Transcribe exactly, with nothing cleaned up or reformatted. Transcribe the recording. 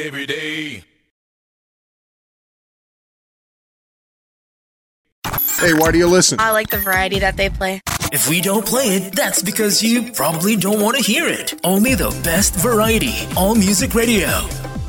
every day. Hey, why do you listen? I like the variety that they play. If we don't play it, that's because you probably don't want to hear it. Only the best variety. All Music Radio.